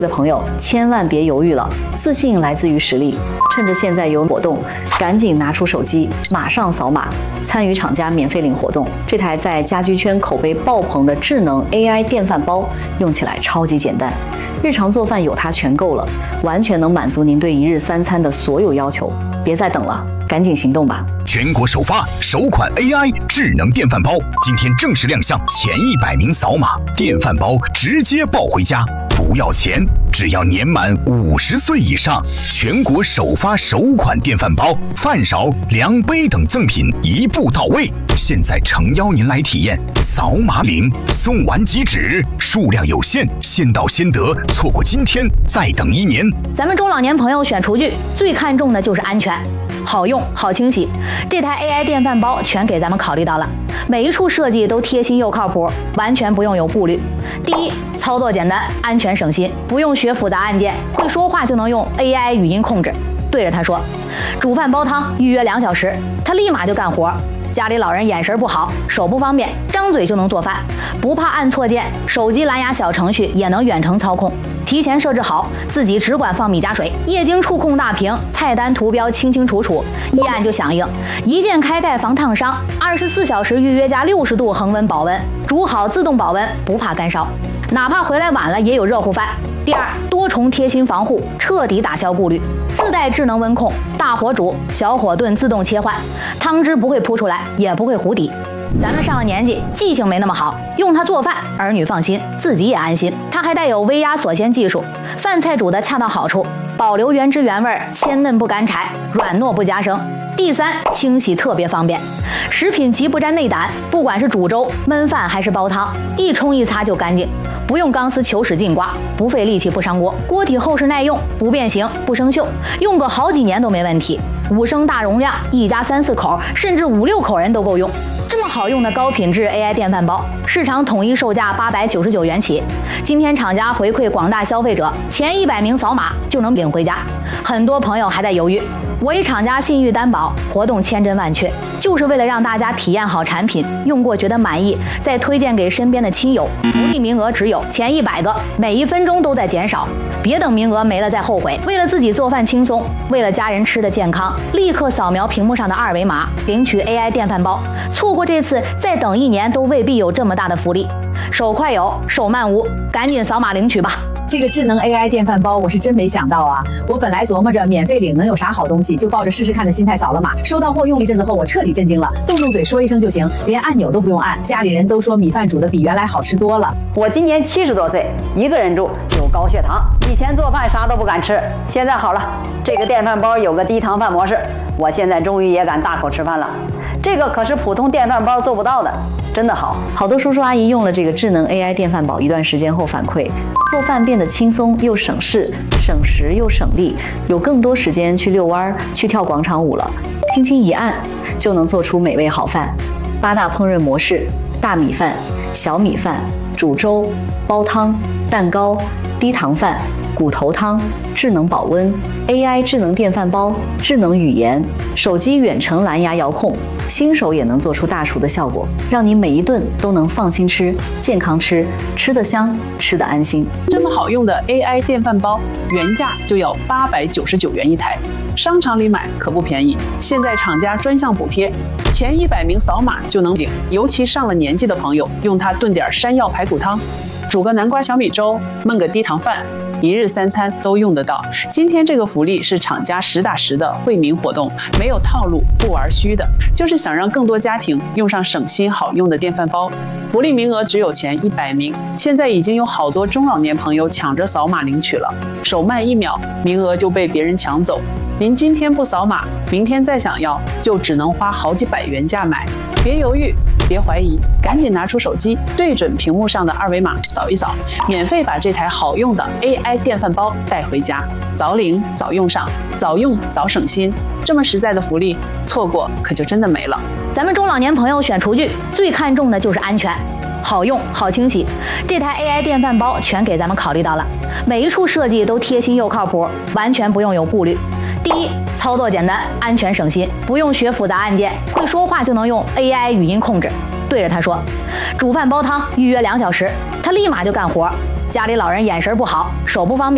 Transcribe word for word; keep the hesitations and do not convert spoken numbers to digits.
的朋友千万别犹豫了，自信来自于实力。趁着现在有活动，赶紧拿出手机，马上扫码参与厂家免费领活动。这台在家居圈口碑爆棚的智能 A I 电饭煲，用起来超级简单，日常做饭有它全够了，完全能满足您对一日三餐的所有要求。别再等了，赶紧行动吧！ 全国首发首款 A I 智能电饭煲，今天正式亮相，前一百名扫码，电饭煲直接抱回家。不要钱，只要年满五十岁以上。全国首发首款电饭煲，饭勺、量杯等赠品一步到位。现在诚邀您来体验，扫码领，送完即止，数量有限，先到先得，错过今天再等一年。 咱们中老年朋友选厨具最看重的就是安全，好用好清洗。这台 A I 电饭煲全给咱们考虑到了，每一处设计都贴心又靠谱，完全不用有顾虑。第一，操作简单，安全省心，不用学复杂按键，会说话就能用 A I 语音控制，对着它说，煮饭煲汤预约两小时，它立马就干活。家里老人眼神不好，手不方便，张嘴就能做饭，不怕按错键，手机蓝牙小程序也能远程操控，提前设置好，自己只管放米加水，液晶触控大屏，菜单图标清清楚楚，一按就响应，一键开盖防烫伤，二十四小时预约加六十度恒温保温，煮好自动保温，不怕干烧，哪怕回来晚了也有热乎饭。第二，多重贴心防护，彻底打消顾虑，自带智能温控，大火煮、小火炖自动切换，汤汁不会扑出来，也不会糊底。咱们上了年纪，记性没那么好，用它做饭，儿女放心，自己也安心。它还带有微压锁鲜技术，饭菜煮得恰到好处，保留原汁原味，鲜嫩不干柴，软糯不夹生。第三，清洗特别方便，食品极不沾内胆，不管是煮粥、焖饭还是煲汤，一冲一擦就干净。不用钢丝球使劲刮，不费力气不伤锅，锅体厚实耐用，不变形不生锈，用个好几年都没问题。五升大容量，一家三四口甚至五六口人都够用。这么好用的高品质 A I 电饭煲，市场统一售价八百九十九元起。今天厂家回馈广大消费者，前一百名扫码就能领回家。很多朋友还在犹豫，我以厂家信誉担保，活动千真万确，就是为了让大家体验好产品，用过觉得满意，再推荐给身边的亲友。福利名额只有前一百个，每一分钟都在减少，别等名额没了再后悔。为了自己做饭轻松，为了家人吃的健康，立刻扫描屏幕上的二维码，领取 A I 电饭煲。错过这次，再等一年都未必有这么大的福利。手快有，手慢无，赶紧扫码领取吧。 这个智能 A I 电饭煲我是真没想到啊！我本来琢磨着免费领能有啥好东西，就抱着试试看的心态扫了码。收到货用了一阵子后，我彻底震惊了，动动嘴说一声就行，连按钮都不用按。家里人都说米饭煮的比原来好吃多了。 我今年七十多岁，一个人住，有高血糖，以前做饭啥都不敢吃，现在好了，这个电饭煲有个低糖饭模式，我现在终于也敢大口吃饭了。这个可是普通电饭煲做不到的，真的好。 好多叔叔阿姨用了这个智能 A I 电饭煲一段时间后反馈，做饭变得轻松又省事，省时又省力，有更多时间去遛弯、去跳广场舞了。轻轻一按，就能做出美味好饭。八大烹饪模式：大米饭、小米饭、煮粥、煲汤、蛋糕、低糖饭、骨头汤、智能保温、A I 智能电饭煲、智能语言、手机远程蓝牙遥控，新手也能做出大厨的效果，让你每一顿都能放心吃、健康吃，吃得香，吃得安心。 这么好用的 A I 电饭煲，原价就要八百九十九元一台，商场里买可不便宜。现在厂家专项补贴，前一百名扫码就能领。尤其上了年纪的朋友，用它炖点山药排骨汤，煮个南瓜小米粥，焖个低糖饭，一日三餐都用得到。今天这个福利是厂家实打实的惠民活动，没有套路，不玩虚的，就是想让更多家庭用上省心好用的电饭煲。福利名额只有前一百名，现在已经有好多中老年朋友抢着扫码领取了，手慢一秒，名额就被别人抢走。您今天不扫码，明天再想要，就只能花好几百元价买。别犹豫，别怀疑，赶紧拿出手机，对准屏幕上的二维码扫一扫，免费把这台好用的 A I 电饭煲带回家。早领早用上，早用早省心，这么实在的福利，错过可就真的没了。 咱们中老年朋友选厨具最看重的就是安全，好用好清洗。这台 A I 电饭煲全给咱们考虑到了，每一处设计都贴心又靠谱，完全不用有顾虑。第一，操作简单，安全省心，不用学复杂按键，会说话就能用 A I 语音控制，对着它说，煮饭煲汤预约两小时，它立马就干活。家里老人眼神不好，手不方便。